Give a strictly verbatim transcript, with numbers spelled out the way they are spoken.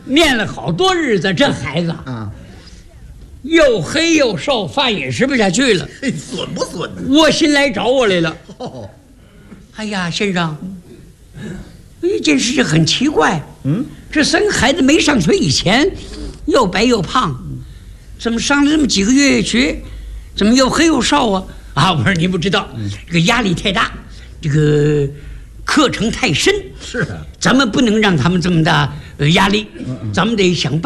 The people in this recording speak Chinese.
念了好多日子，这孩子啊， 又黑又瘦，饭也吃不下去了。 嘿，损不损？ 窝心来找我来了。 哦， 哎呀，先生，一件事情很奇怪。 嗯， 这三个孩子没上学以前，又白又胖，怎么上了这么几个月学，怎么又黑又瘦啊？啊，我说你不知道，这个压力太大，这个课程太深。 是啊， 咱们不能让他们这么大呃压力，咱们得想办法。